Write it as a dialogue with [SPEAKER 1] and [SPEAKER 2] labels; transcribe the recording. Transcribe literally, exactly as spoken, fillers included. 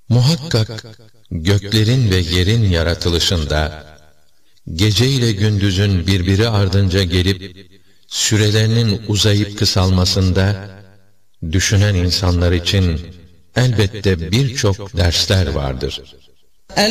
[SPEAKER 1] Muhakkak göklerin ve yerin yaratılışında, gece ile gündüzün birbiri ardınca gelip sürelerinin uzayıp kısalmasında, düşünen insanlar için elbette birçok dersler vardır.